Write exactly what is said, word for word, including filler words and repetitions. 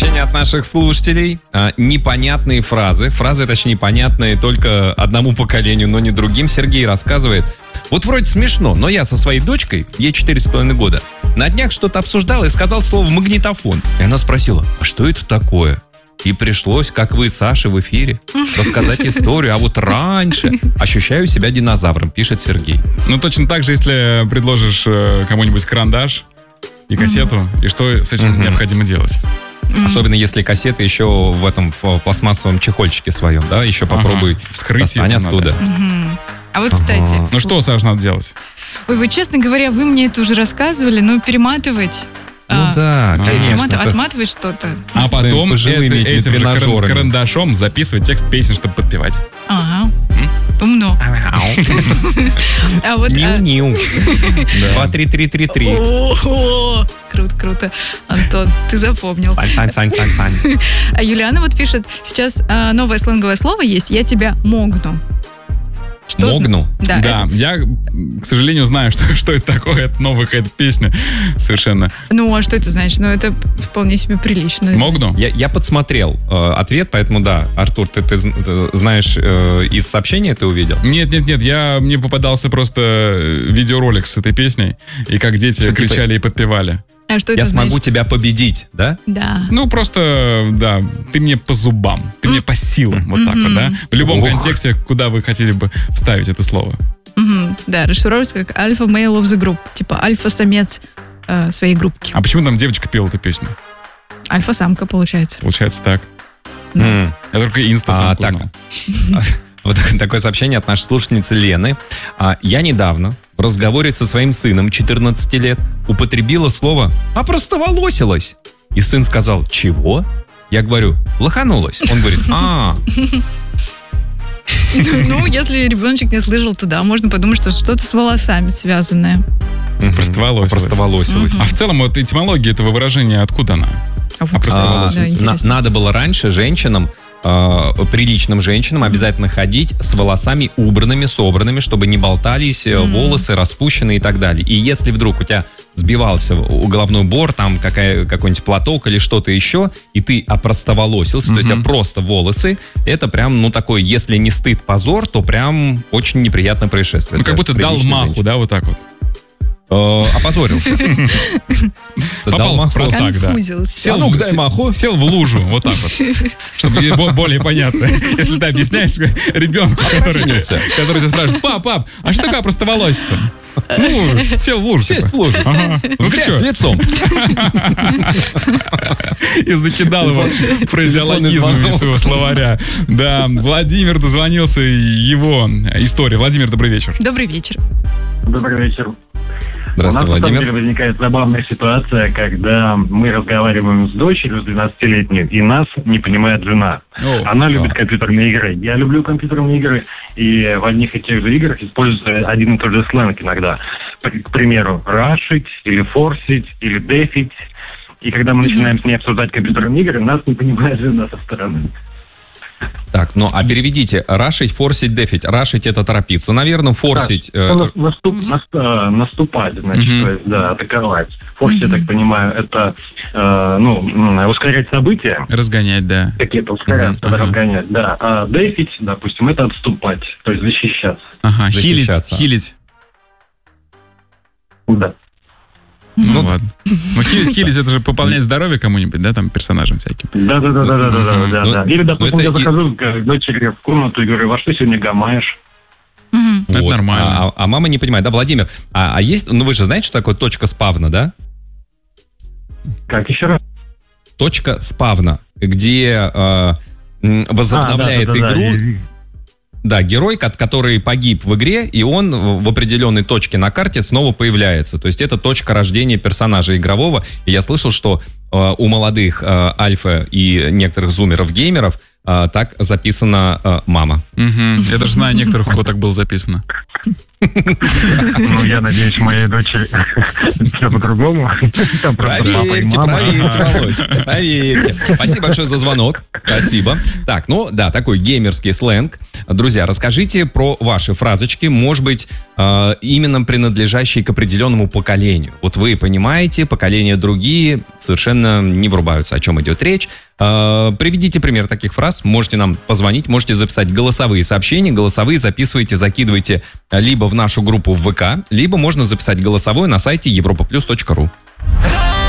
Сообщение от наших слушателей. А, непонятные фразы. Фразы, точнее, понятные только одному поколению, но не другим. Сергей рассказывает. Вот вроде смешно, но я со своей дочкой, ей четыре с половиной года, на днях что-то обсуждал и сказал слово «магнитофон». И она спросила, а что это такое? И пришлось, как вы, Саша, в эфире, рассказать историю. А вот раньше ощущаю себя динозавром, пишет Сергей. Ну, точно так же, если предложишь кому-нибудь карандаш и кассету, mm-hmm. и что с этим mm-hmm. необходимо делать? Mm-hmm. Особенно если кассеты еще в этом в пластмассовом чехольчике своем, да, еще попробуй ага. вскрыть достань оттуда. Mm-hmm. А вот, кстати... Ага. Ну что, Саш, надо делать? Ой, вы, честно говоря, вы мне это уже рассказывали, но перематывать... Ну а, да, конечно. Отмат, отматывать что-то. А потом это, этим же кар- карандашом записывать текст песни, чтобы подпевать. Ага. М? Умно. А вот... Ню-ню. Два, три, три, три, три. Круто, круто. Антон, ты запомнил. Сань, Сань, Сань, Сань. А Юлиана вот пишет, сейчас новое сленговое слово есть, я тебя могну. Что Могну? Да, да это... я, к сожалению, знаю, что, что это такое. Это новая какая-то песня совершенно. Ну, а что это значит? Ну, это вполне себе прилично. Могну? Я, я подсмотрел э, ответ, поэтому да. Артур, ты, ты, ты знаешь, э, из сообщения ты увидел? Нет, нет, нет. Я, мне попадался просто видеоролик с этой песней. И как дети что кричали типа... и подпевали. А что я это смогу значит? тебя победить, да? Да. Ну, просто, да, ты мне по зубам, ты mm. мне по силам, mm-hmm. вот так вот, да? В любом Ох. контексте, куда вы хотели бы вставить это слово. Mm-hmm. Да, расшифровывается как альфа male of the group, типа альфа-самец э, своей группки. А почему там девочка пела эту песню? Альфа-самка, получается. Получается так. Mm. Я только инста-самку а, знал. Вот такое сообщение от нашей слушательницы Лены. Я недавно в разговоре со своим сыном четырнадцати лет употребила слово «опростоволосилась». И сын сказал «Чего?» Я говорю «Лоханулась». Он говорит «А». Ну, если ребеночек не слышал, то да, можно подумать, что что-то с волосами связанное. Опростоволосилась. А в целом, вот этимология этого выражения, откуда она? Опростоволосилась. Надо было раньше женщинам, приличным женщинам обязательно ходить с волосами убранными, собранными, чтобы не болтались mm-hmm. волосы, распущенные и так далее. И если вдруг у тебя сбивался головной убор, там какая, какой-нибудь платок или что-то еще, и ты опростоволосился, mm-hmm. то есть у тебя просто волосы, это прям, ну, такой, если не стыд, позор, то прям очень неприятное происшествие. Ну, как будто дал маху, женщин. Да, вот так вот. Опозорился. Попал в просак, да. Сел, ну, дай маху. Сел в лужу, вот так вот. Чтобы более понятно. Если ты объясняешь ребенку, который, который тебя спрашивает: пап, пап, а что такое простоволосица? Ну, сел в лужу. Сесть в лужу. Ага. Ну, грязь лицом. И закидал его фразеологизмами своего словаря. Да, Владимир дозвонился, его история. Владимир, добрый вечер. Добрый вечер. Добрый вечер. Здравствуйте, У нас, Владимир. на самом деле, возникает забавная ситуация, когда мы разговариваем с дочерью, с двенадцатилетней, и нас не понимает жена. О, Она любит о. компьютерные игры. Я люблю компьютерные игры, и в одних и тех же играх используется один и тот же сленг иногда. К примеру, рашить, или форсить, или дефить. И когда мы начинаем с ней обсуждать компьютерные игры, нас не понимает жена со стороны. Так, ну а переведите. Рашить, форсить, дефить. Рашить — это торопиться, наверное. Форсить... Так, ну, наступ, наст, наступать, значит, mm-hmm. то есть, да, атаковать. Форсить, mm-hmm. я так понимаю, это, э, ну, ускорять события. Разгонять, да. Какие-то ускорять, mm-hmm. разгонять, да. А дефить, допустим, это отступать, то есть защищаться. Ага, хилить, хилить. Да. Ну, ну ладно. Ну, хилить, хилить, это же пополнять здоровье кому-нибудь, да, там, персонажам всяким. Да, да, да, да, да, да, да, ну, да. Или, допустим, я и... захожу к дочери в комнату и говорю: во что сегодня гамаешь? Угу. Вот. Это нормально. А, а мама не понимает, да, Владимир? А, а есть, ну вы же знаете, что такое точка спавна, да? Как еще раз? Точка спавна, где э, возобновляет а, да, да, игру. Да, да. Да, герой, который погиб в игре, и он в определенной точке на карте снова появляется. То есть это точка рождения персонажа игрового. И я слышал, что э, у молодых э, альфа и некоторых зумеров-геймеров э, так записана э, мама. Угу. Я даже знаю некоторых, у кого так было записано. Ну, я надеюсь, моей дочери все по-другому. Проверьте, проверьте, Володь, проверьте. Спасибо большое за звонок. Спасибо. Так, ну да, такой геймерский сленг. Друзья, расскажите про ваши фразочки, может быть, э, именно принадлежащие к определенному поколению. Вот вы понимаете, поколения другие совершенно не врубаются, о чем идет речь. Э, приведите пример таких фраз. Можете нам позвонить, можете записать голосовые сообщения. Голосовые записывайте, закидывайте либо в нашу группу в ВК, либо можно записать голосовой на сайте европа плюс точка ру.